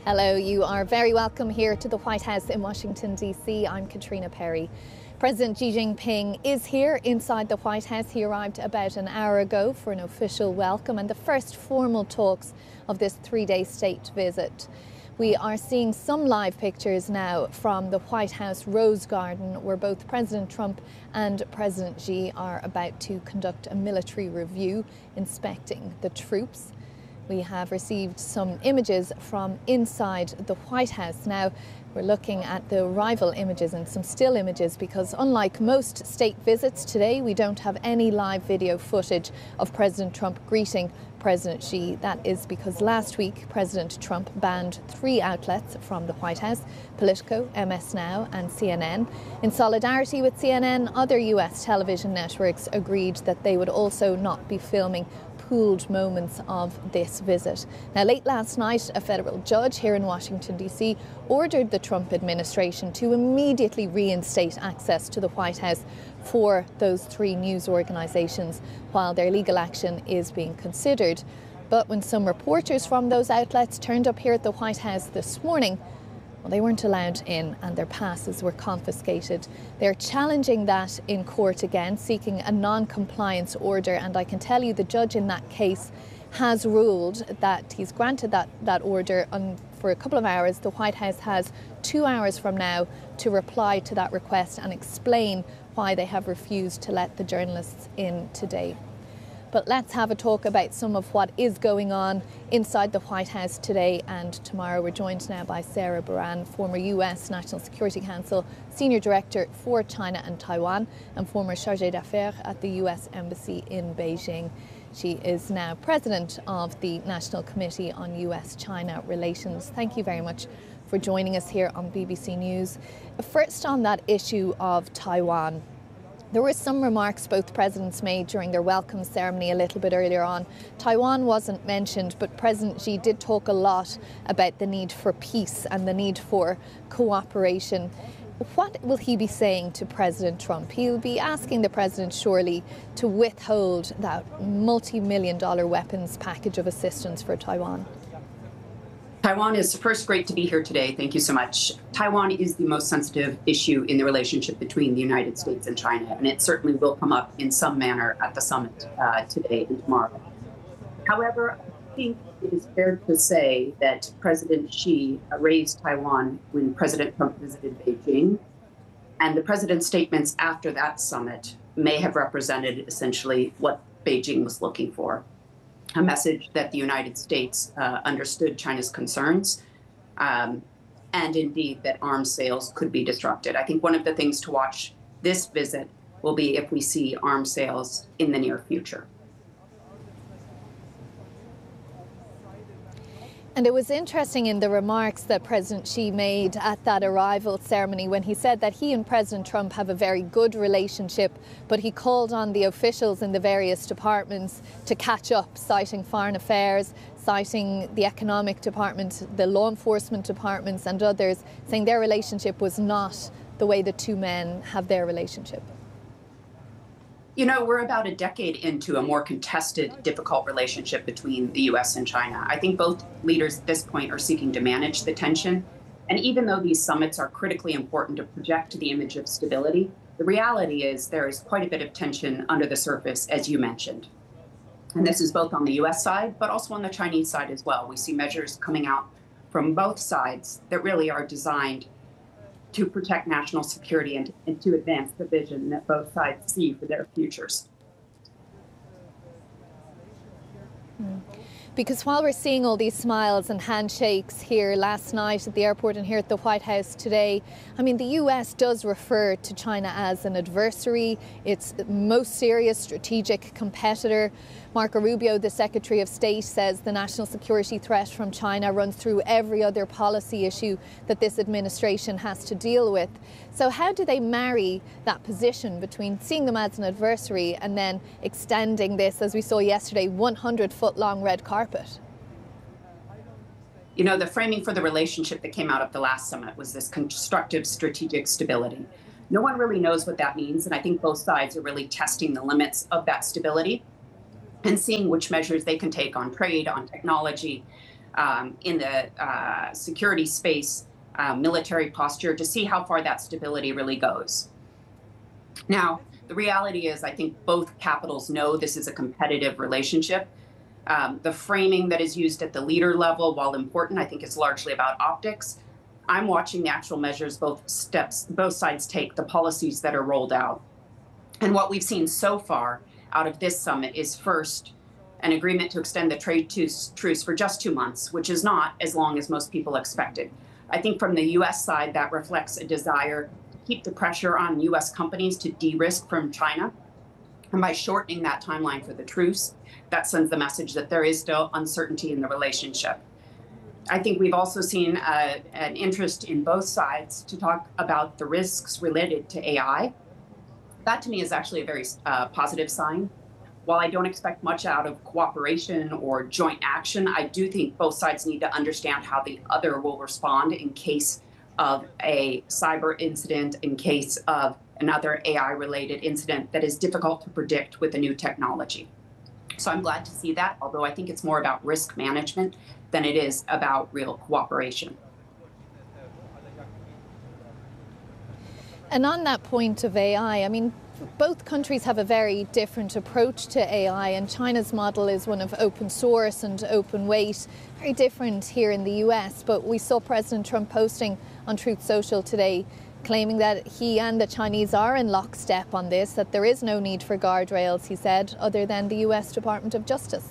Hello, you are very welcome here to the White House in Washington, D.C. I'm Katrina Perry. President Xi Jinping is here inside the White House. He arrived about an hour ago for an official welcome and the first formal talks of this three-day state visit. We are seeing some live pictures now from the White House Rose Garden, where both President Trump and President Xi are about to conduct a military review, inspecting the troops. We have received some images from inside the White House. Now, we're looking at the arrival images and some still images because unlike most state visits today, we don't have any live video footage of President Trump greeting President Xi. That is because last week, President Trump banned 3 outlets from the White House: Politico, MS Now and CNN. In solidarity with CNN, other US television networks agreed that they would also not be filming pooled moments of this visit. Now, late last night, a federal judge here in Washington, D.C. ordered the Trump administration to immediately reinstate access to the White House for those 3 news organizations while their legal action is being considered. But when some reporters from those outlets turned up here at the White House this morning, well, they weren't allowed in and their passes were confiscated. They're challenging that in court again, seeking a non-compliance order. And I can tell you the judge in that case has ruled that he's granted that order for a couple of hours. The White House has 2 hours from now to reply to that request and explain why they have refused to let the journalists in today. But let's have a talk about some of what is going on inside the White House today and tomorrow. We're joined now by Sarah Baran, former US National Security Council Senior Director for China and Taiwan and former Chargé d'Affaires at the US Embassy in Beijing. She is now President of the National Committee on US-China Relations. Thank you very much for joining us here on BBC News. First, on that issue of Taiwan. There were some remarks both presidents made during their welcome ceremony a little bit earlier on. Taiwan wasn't mentioned, but President Xi did talk a lot about the need for peace and the need for cooperation. What will he be saying to President Trump? He'll be asking the president surely to withhold that multi-million-dollar weapons package of assistance for Taiwan. Taiwan is first great to be here today. Thank you so much. Taiwan is the most sensitive issue in the relationship between the United States and China, and it certainly will come up in some manner at the summit today and tomorrow. However, I think it is fair to say that President Xi raised Taiwan when President Trump visited Beijing, and the president's statements after that summit may have represented essentially what Beijing was looking for. A message that the United States understood China's concerns, and indeed that arms sales could be disrupted. I think one of the things to watch this visit will be if we see arms sales in the near future. And it was interesting in the remarks that President Xi made at that arrival ceremony when he said that he and President Trump have a very good relationship, but he called on the officials in the various departments to catch up, citing foreign affairs, citing the economic department, the law enforcement departments and others, saying their relationship was not the way the 2 men have their relationship. You know, we're about a decade into a more contested, difficult relationship between the U.S. and China. I think both leaders at this point are seeking to manage the tension. And even though these summits are critically important to project the image of stability, the reality is there is quite a bit of tension under the surface, as you mentioned. And this is both on the U.S. side, but also on the Chinese side as well. We see measures coming out from both sides that really are designed to protect national security and to advance the vision that both sides see for their futures. Because while we're seeing all these smiles and handshakes here last night at the airport and here at the White House today, I mean, the US does refer to China as an adversary, its most serious strategic competitor. Marco Rubio, the Secretary of State, says the national security threat from China runs through every other policy issue that this administration has to deal with. So how do they marry that position between seeing them as an adversary and then extending this, as we saw yesterday, 100-foot-long red carpet? You know, the framing for the relationship that came out of the last summit was this constructive strategic stability. No one really knows what that means, and I think both sides are really testing the limits of that stability and seeing which measures they can take on trade, on technology, in the security space, military posture, to see how far that stability really goes. Now, the reality is, I think both capitals know this is a competitive relationship. The framing that is used at the leader level, while important, I think is largely about optics. I'm watching the actual measures both sides take, the policies that are rolled out. And what we've seen so far out of this summit is, first, an agreement to extend the trade truce for just 2 months, which is not as long as most people expected. I think from the US side, that reflects a desire to keep the pressure on US companies to de-risk from China. And by shortening that timeline for the truce, that sends the message that there is still uncertainty in the relationship. I think we've also seen an interest in both sides to talk about the risks related to AI. That to me is actually a very positive sign. While I don't expect much out of cooperation or joint action, I do think both sides need to understand how the other will respond in case of a cyber incident, in case of another AI-related incident that is difficult to predict with the new technology. So I'm glad to see that, although I think it's more about risk management than it is about real cooperation. And on that point of AI, I mean, both countries have a very different approach to AI, and China's model is one of open source and open weight, very different here in the US. But we saw President Trump posting on Truth Social today, claiming that he and the Chinese are in lockstep on this, that there is no need for guardrails, he said, other than the US Department of Justice.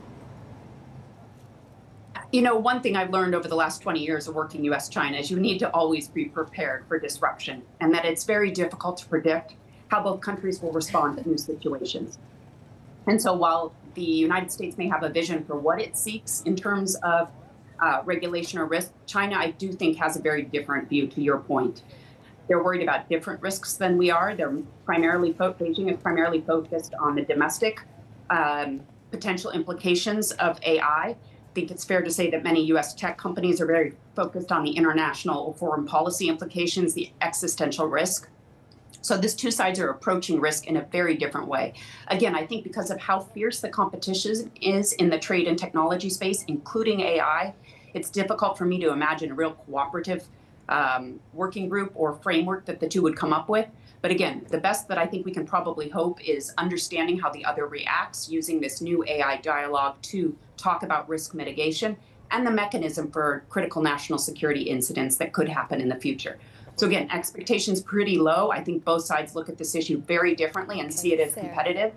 You know, one thing I've learned over the last 20 years of working US-China is you need to always be prepared for disruption, and that it's very difficult to predict how both countries will respond to new situations. And so while the United States may have a vision for what it seeks in terms of regulation or risk, China, I do think, has a very different view, to your point. They're worried about different risks than we are. Beijing is primarily focused on the domestic potential implications of AI. I think it's fair to say that many US tech companies are very focused on the international or foreign policy implications, the existential risk. So these two sides are approaching risk in a very different way. Again, I think because of how fierce the competition is in the trade and technology space, including AI, it's difficult for me to imagine a real cooperative working group or framework that the two would come up with. But again, the best that I think we can probably hope is understanding how the other reacts, using this new AI dialogue to talk about risk mitigation and the mechanism for critical national security incidents that could happen in the future. So again, expectations pretty low. I think both sides look at this issue very differently and see it as competitive.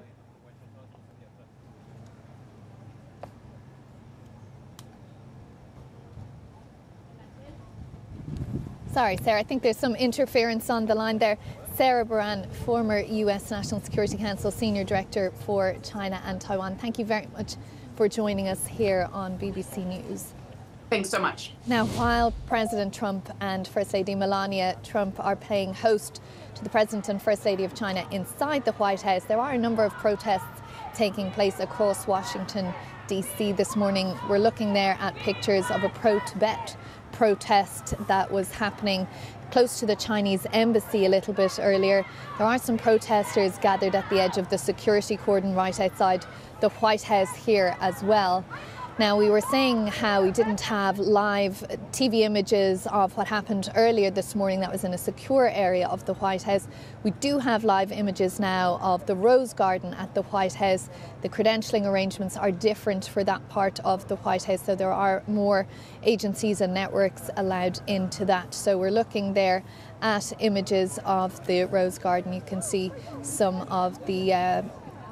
Sorry, Sarah, I think there's some interference on the line there. Sarah Baran, former US National Security Council Senior Director for China and Taiwan. Thank you very much for joining us here on BBC News. Thanks so much. Now, while President Trump and First Lady Melania Trump are playing host to the President and First Lady of China inside the White House, there are a number of protests taking place across Washington, D.C. this morning. We're looking there at pictures of a pro-Tibet protest that was happening close to the Chinese embassy a little bit earlier. There are some protesters gathered at the edge of the security cordon right outside the White House here as well. Now, we were saying how we didn't have live TV images of what happened earlier this morning that was in a secure area of the White House. We do have live images now of the Rose Garden at the White House. The credentialing arrangements are different for that part of the White House, so there are more agencies and networks allowed into that. So we're looking there at images of the Rose Garden. You can see some of the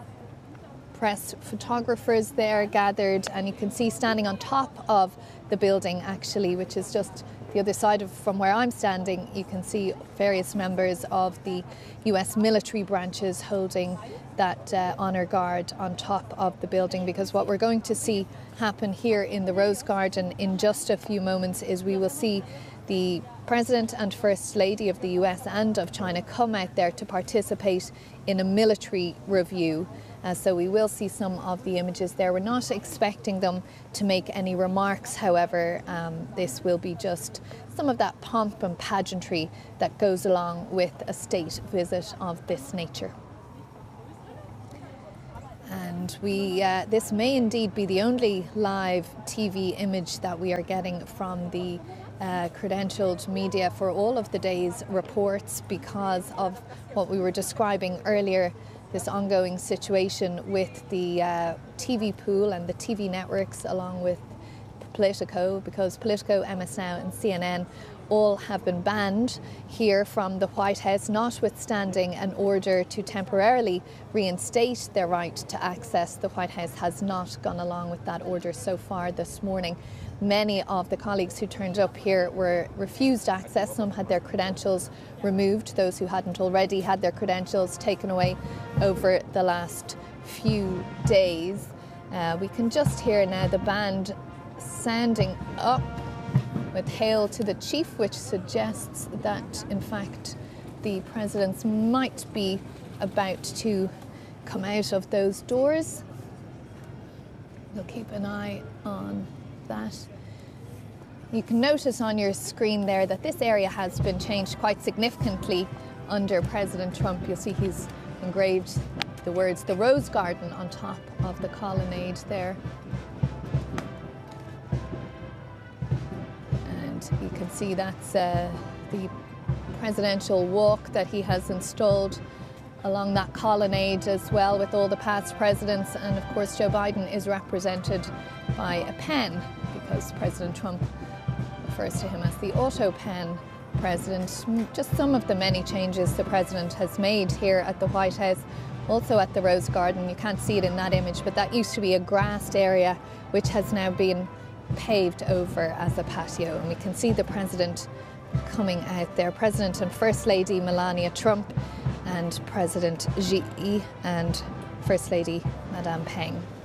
press photographers there gathered, and you can see standing on top of the building actually, which is just the other side of from where I'm standing, you can see various members of the US military branches holding that honor guard on top of the building, because what we're going to see happen here in the Rose Garden in just a few moments is we will see the President and First Lady of the US and of China come out there to participate in a military review. So we will see some of the images there. We're not expecting them to make any remarks, however. This will be just some of that pomp and pageantry that goes along with a state visit of this nature. And And this may indeed be the only live TV image that we are getting from the credentialed media for all of the day's reports, because of what we were describing earlier, this ongoing situation with the TV pool and the TV networks, along with Politico, because Politico, MS Now and CNN all have been banned here from the White House, notwithstanding an order to temporarily reinstate their right to access. The White House has not gone along with that order so far this morning. Many of the colleagues who turned up here were refused access. Some had their credentials removed, those who hadn't already had their credentials taken away over the last few days. We can just hear now the band sounding up with "Hail to the Chief," which suggests that, in fact, the presidents might be about to come out of those doors. We'll keep an eye on that. You can notice on your screen there that this area has been changed quite significantly under President Trump. You'll see he's engraved the words "The Rose Garden" on top of the colonnade there. You can see that's the presidential walk that he has installed along that colonnade as well, with all the past presidents. And of course Joe Biden is represented by a pen, because President Trump refers to him as the auto pen president. Just some of the many changes the president has made here at the White House. Also at the Rose Garden, you can't see it in that image, but that used to be a grassed area which has now been paved over as a patio, and we can see the president coming out there. President and First Lady Melania Trump and President Xi and First Lady Madame Peng.